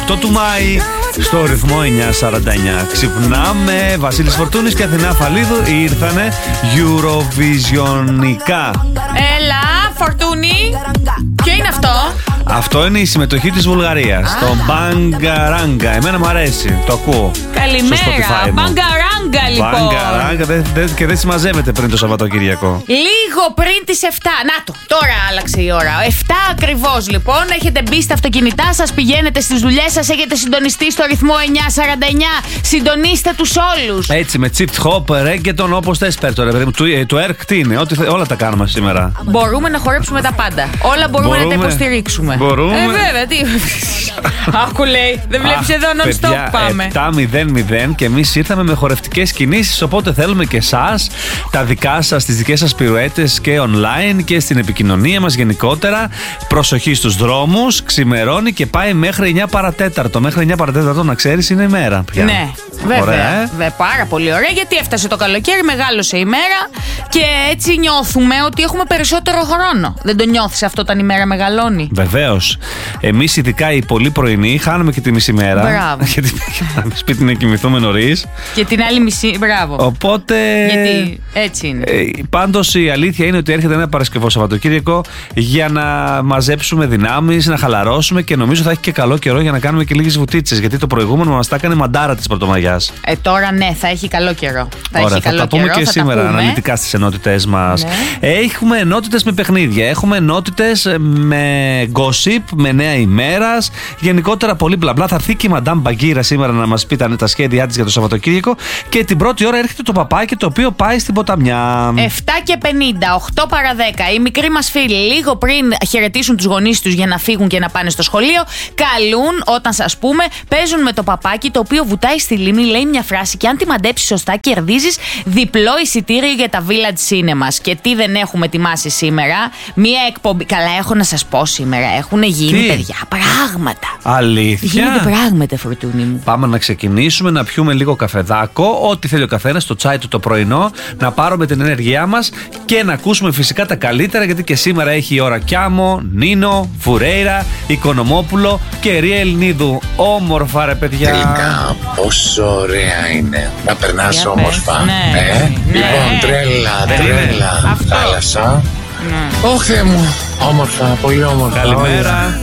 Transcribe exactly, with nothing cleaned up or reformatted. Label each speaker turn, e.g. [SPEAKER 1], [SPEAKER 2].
[SPEAKER 1] οκτώ του Μάη στο ρυθμό εννιά σαράντα εννιά. Ξυπνάμε. Βασίλης Φορτούνης και Αθηνά Φαλίδου ήρθανε Eurovisionικά.
[SPEAKER 2] Έλα, Φορτούνη. Ποιο είναι αυτό?
[SPEAKER 1] Αυτό είναι η συμμετοχή της Βουλγαρίας. Το Μπαγκαράγκα. Εμένα μου αρέσει. Το ακούω.
[SPEAKER 2] Καλημέρα. Μπαγκαράγκα, λοιπόν.
[SPEAKER 1] Μπαγκαράγκα δε, δε, και δεν συμμαζεύεται πριν το Σαββατοκύριακο.
[SPEAKER 2] Λίγο πριν τις εφτά. Να το, τώρα άλλαξε η ώρα. εφτά ακριβώς, λοιπόν. Έχετε μπει στα αυτοκίνητά σας, πηγαίνετε στις δουλειές σας, έχετε συντονιστεί στο ρυθμό εννιά σαράντα εννιά. Συντονίστε τους όλους.
[SPEAKER 1] Έτσι, με chip hop, reggaeton, όπως θες πέρτο, ρε παιδί μου. Του ΕΡΚ τι είναι, ό,τι, όλα τα κάνουμε σήμερα.
[SPEAKER 2] Μπορούμε να χορέψουμε τα πάντα. Όλα μπορούμε, μπορούμε να τα υποστηρίξουμε.
[SPEAKER 1] Μπορούμε.
[SPEAKER 2] Ε, βέβαια, τι. Άκου λέει, δεν βλέπεις εδώ non-stop πάμε.
[SPEAKER 1] επτά μηδέν μηδέν και εμείς ήρθαμε με χορευτικές κινήσεις. Οπότε θέλουμε και εσάς, τα δικά σας, τις δικές σας πυρουέτες και online και στην επικοινωνία μας γενικότερα. Προσοχή στους δρόμους. Ξημερώνει και πάει μέχρι εννιά παρατέταρτο. Μέχρι εννιά παρατέταρτο, να ξέρεις, είναι η μέρα πια.
[SPEAKER 2] Ναι, βέβαια.
[SPEAKER 1] Ωραία, ε?
[SPEAKER 2] Βε, πάρα πολύ ωραία, γιατί έφτασε το καλοκαίρι, μεγάλωσε η μέρα και έτσι νιώθουμε ότι έχουμε περισσότερο χρόνο. Δεν το νιώθεις αυτό όταν η μέρα μεγαλώνει?
[SPEAKER 1] Βεβαίως. Εμείς, ειδικά οι πολύ πρωινοί, χάνουμε και τη μισή μέρα.
[SPEAKER 2] Μπράβο.
[SPEAKER 1] Γιατί πάμε σπίτι να κοιμηθούμε νωρίς.
[SPEAKER 2] Και την άλλη μισή, μπράβο.
[SPEAKER 1] Οπότε.
[SPEAKER 2] Γιατί έτσι είναι.
[SPEAKER 1] Ε, πάντως η αλήθεια είναι ότι έρχεται ένα Παρασκευό Σαββατοκύριακο για να μαζέψουμε δυνάμεις, να χαλαρώσουμε και νομίζω θα έχει και καλό καιρό για να κάνουμε και λίγες βουτίτσες. Γιατί το προηγούμενο μας τα έκανε μαντάρα της Πρωτομαγιάς.
[SPEAKER 2] Ε, τώρα ναι, θα έχει καλό καιρό. Θα
[SPEAKER 1] Ωραία,
[SPEAKER 2] έχει
[SPEAKER 1] θα
[SPEAKER 2] καλό
[SPEAKER 1] τα πούμε
[SPEAKER 2] καιρό,
[SPEAKER 1] και
[SPEAKER 2] θα
[SPEAKER 1] σήμερα
[SPEAKER 2] τα πούμε.
[SPEAKER 1] αναλυτικά στις ενότητες μας.
[SPEAKER 2] Ναι.
[SPEAKER 1] Έχουμε ενότητες με παιχνίδια, έχουμε ενότητες με gossip, με νέα ημέρας. Γενικότερα πολύ μπλα μπλα. Θα έρθει και η Μαντάμ Μπαγκύρα σήμερα να μας πει τα σχέδιά της για το Σαββατοκύριακο. Και την πρώτη ώρα έρχεται το παπάκι το οποίο πάει στην ποταμιά.
[SPEAKER 2] εφτά και πενήντα, οκτώ παρά δέκα. Οι μικροί μας φίλοι, λίγο πριν χαιρετήσουν τους γονείς τους για να φύγουν και να πάνε στο σχολείο, καλούν όταν σας πούμε, παίζουν με το παπάκι το οποίο βουτάει στη λίμνη, λέει μια φράση και αν τη μαντέψεις σωστά, κερδίζεις διπλό εισιτήριο για τα Village Cinemas. Και τι δεν έχουμε ετοιμάσει σήμερα? Μια εκπομπή. Καλά, έχω να σας πω σήμερα. Έχουν γίνει,
[SPEAKER 1] τι?
[SPEAKER 2] παιδιά, πράγματα.
[SPEAKER 1] Αλήθεια.
[SPEAKER 2] Γίνονται πράγματα, Φορτούνη μου.
[SPEAKER 1] Πάμε να ξεκινήσουμε, να πιούμε λίγο καφεδάκο, ό,τι θέλει ο καθένας, το τσάι του το πρωινό, να πάρουμε την ενέργειά μας και να ακούσουμε φυσικά τα καλύτερα, γιατί και σήμερα έχει η ώρα Κιάμο, Νίνο, Φουρέιρα, Οικονομόπουλο και Ρία Ελληνίδου. Όμορφα, ρε παιδιά.
[SPEAKER 3] Τελικά, πόσο ωραία είναι να περνάς
[SPEAKER 2] Για
[SPEAKER 3] όμορφα.
[SPEAKER 2] πες, ναι,
[SPEAKER 3] ε?
[SPEAKER 2] ναι.
[SPEAKER 3] Λοιπόν, τρέλα,
[SPEAKER 1] Ναι.
[SPEAKER 3] τρέλα.
[SPEAKER 2] Αυτό.
[SPEAKER 3] Θάλασσα.
[SPEAKER 2] Ναι.
[SPEAKER 3] Ω Θεέ μου, όμορφα, πολύ όμορφα.
[SPEAKER 1] Καλημέρα.